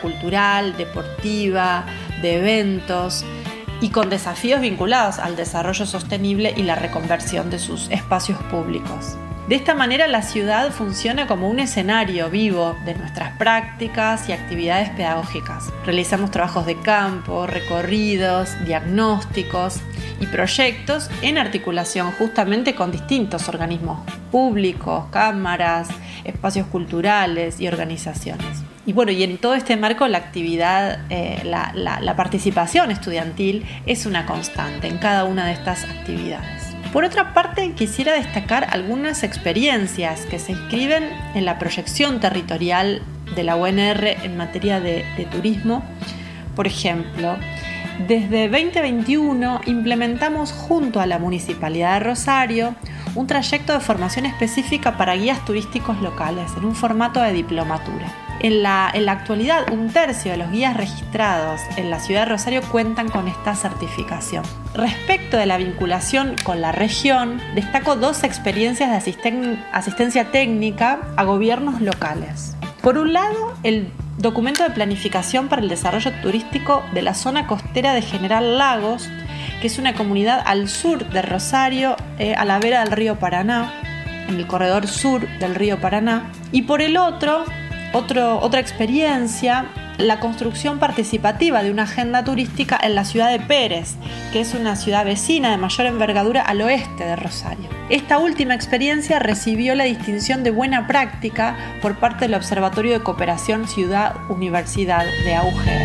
cultural, deportiva, de eventos y con desafíos vinculados al desarrollo sostenible y la reconversión de sus espacios públicos. De esta manera, la ciudad funciona como un escenario vivo de nuestras prácticas y actividades pedagógicas. Realizamos trabajos de campo, recorridos, diagnósticos y proyectos en articulación justamente con distintos organismos públicos, cámaras, espacios culturales y organizaciones. Y bueno, y en todo este marco la actividad, la participación estudiantil es una constante en cada una de estas actividades. Por otra parte, quisiera destacar algunas experiencias que se inscriben en la proyección territorial de la UNR en materia de turismo. Por ejemplo, desde 2021 implementamos junto a la Municipalidad de Rosario un trayecto de formación específica para guías turísticos locales en un formato de diplomatura. En la actualidad, 1/3 de los guías registrados en la ciudad de Rosario cuentan con esta certificación. Respecto de la vinculación con la región, destaco 2 experiencias de asistencia técnica a gobiernos locales. Por un lado, el documento de planificación para el desarrollo turístico de la zona costera de General Lagos, que es una comunidad al sur de Rosario, a la vera del río Paraná, en el corredor sur del río Paraná. Y por el otra experiencia, la construcción participativa de una agenda turística en la ciudad de Pérez, que es una ciudad vecina de mayor envergadura al oeste de Rosario. Esta última experiencia recibió la distinción de buena práctica por parte del Observatorio de Cooperación Ciudad-Universidad de Augera.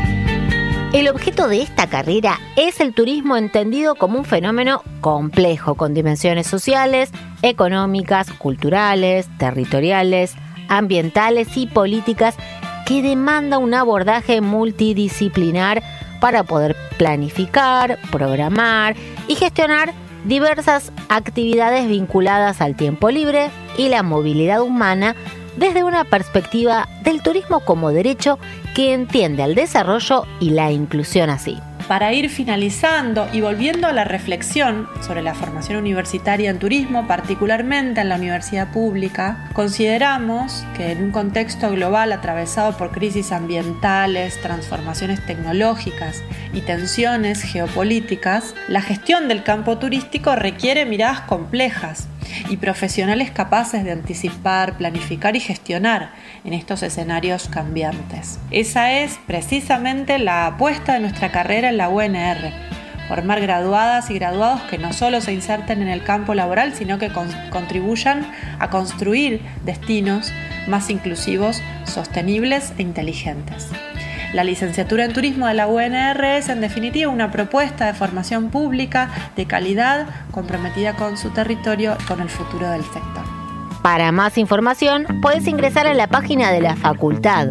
El objeto de esta carrera es el turismo entendido como un fenómeno complejo, con dimensiones sociales, económicas, culturales, territoriales, ambientales y políticas, que demanda un abordaje multidisciplinar para poder planificar, programar y gestionar diversas actividades vinculadas al tiempo libre y la movilidad humana desde una perspectiva del turismo como derecho que entiende al desarrollo y la inclusión así. Para ir finalizando y volviendo a la reflexión sobre la formación universitaria en turismo, particularmente en la universidad pública, consideramos que en un contexto global atravesado por crisis ambientales, transformaciones tecnológicas y tensiones geopolíticas, la gestión del campo turístico requiere miradas complejas y profesionales capaces de anticipar, planificar y gestionar en estos escenarios cambiantes. Esa es precisamente la apuesta de nuestra carrera en la UNR: formar graduadas y graduados que no solo se inserten en el campo laboral, sino que contribuyan a construir destinos más inclusivos, sostenibles e inteligentes. La licenciatura en turismo de la UNR es, en definitiva, una propuesta de formación pública de calidad, comprometida con su territorio y con el futuro del sector. Para más información, podés ingresar a la página de la facultad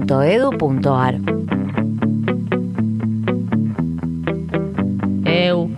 www.fcpolit.unr.edu.ar.